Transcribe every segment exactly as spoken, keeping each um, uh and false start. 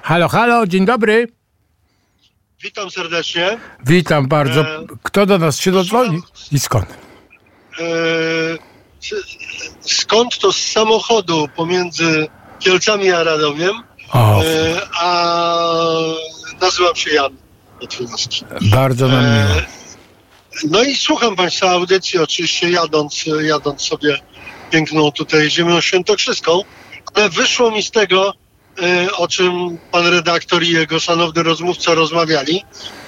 Halo, halo, dzień dobry. Witam serdecznie. Witam bardzo. Kto do nas się dodzwoni i skąd? E, skąd to? Z samochodu pomiędzy Kielcami a Radomiem. O. E, a nazywam się Jan Otwórowski. Bardzo nam miło. E, no i słucham Państwa audycji, oczywiście jadąc, jadąc sobie piękną tutaj ziemią świętokrzyską, ale wyszło mi z tego, e, o czym pan redaktor i jego szanowny rozmówca rozmawiali,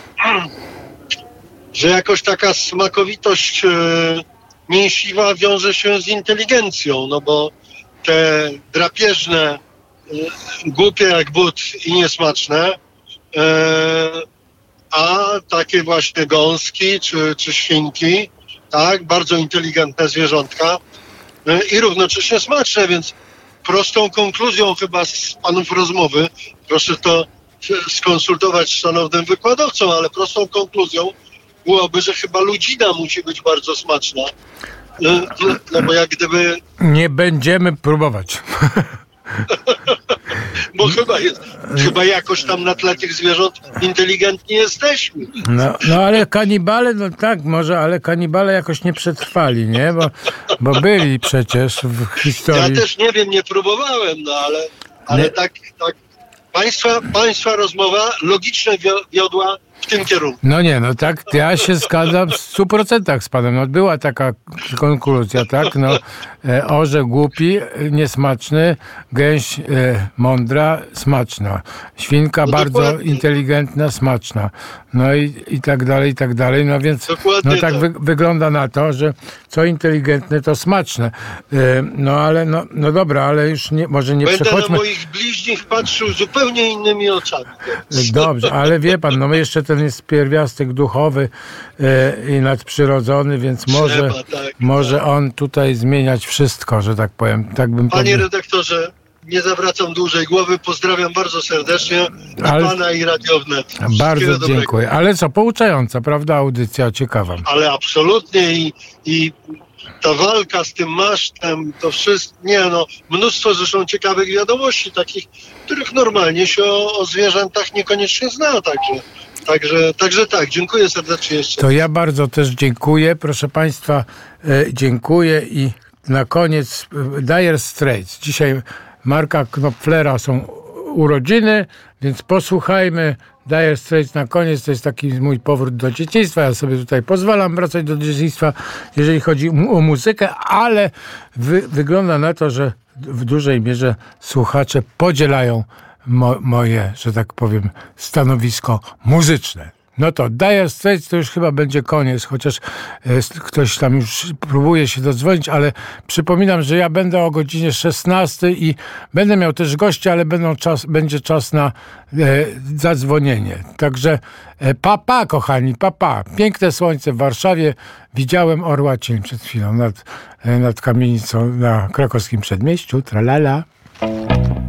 że jakoś taka smakowitość e, mięsiwa wiąże się z inteligencją, no bo te drapieżne, e, głupie jak but i niesmaczne, e, a takie właśnie gąski czy, czy świnki, tak, bardzo inteligentne zwierzątka e, i równocześnie smaczne, więc prostą konkluzją chyba z panów rozmowy, proszę to skonsultować z szanownym wykładowcą, ale prostą konkluzją byłoby, że chyba ludzina musi być bardzo smaczna. No, no bo jak gdyby... Nie będziemy próbować. Bo chyba jest, chyba jakoś tam na tle tych zwierząt inteligentni jesteśmy. No, no ale kanibale, no tak, może, ale kanibale jakoś nie przetrwali, nie? Bo, bo byli przecież w historii. Ja też nie wiem, nie próbowałem, no ale, ale nie. tak, tak. Państwa, państwa rozmowa logicznie wiodła w tym kierunku. No nie, no tak, ja się zgadzam w stu procentach z panem. No była taka konkluzja, tak? No, e, orzeł głupi, niesmaczny, gęś e, mądra, smaczna. Świnka no bardzo dokładnie. inteligentna, smaczna. No i, i tak dalej, i tak dalej. No więc Dokładnie no tak, tak. Wy, wygląda na to, że co inteligentne, to smaczne. E, no ale, no, no dobra, ale już nie, może nie Będę przechodźmy. na moich bliźnich patrzył zupełnie innymi oczami. Dobrze, ale wie pan, no jeszcze ten jest pierwiastek duchowy e, i nadprzyrodzony, więc może, Trzeba, tak, może tak. on tutaj zmieniać wszystko, że tak powiem. Tak bym Panie powiedział. redaktorze, nie zawracam dłużej głowy. Pozdrawiam bardzo serdecznie Ale- pana i Radio Wnet. Wszystkiego Bardzo dobrego. dziękuję. Ale co, pouczająca, prawda, audycja ciekawa. Ale absolutnie i, i ta walka z tym masztem, to wszystko, nie no, mnóstwo zresztą ciekawych wiadomości, takich, których normalnie się o, o zwierzętach niekoniecznie zna, także, także, także tak, dziękuję serdecznie jeszcze. To ja bardzo też dziękuję, proszę państwa, e, dziękuję i na koniec e, Dire Straits. Dzisiaj Marka Knopflera są urodziny, więc posłuchajmy Dire Straits na koniec. To jest taki mój powrót do dzieciństwa. Ja sobie tutaj pozwalam wracać do dzieciństwa, jeżeli chodzi o muzykę, ale wy, wygląda na to, że w dużej mierze słuchacze podzielają mo, moje, że tak powiem, stanowisko muzyczne. No to Dire Straits to już chyba będzie koniec, chociaż e, ktoś tam już próbuje się dodzwonić, ale przypominam, że ja będę o godzinie szesnastej i będę miał też gości, ale będą czas, będzie czas na e, zadzwonienie. Także e, pa, pa, kochani, pa, pa. Piękne słońce w Warszawie. Widziałem orła cień przed chwilą nad, e, nad kamienicą na krakowskim przedmieściu. Tralala.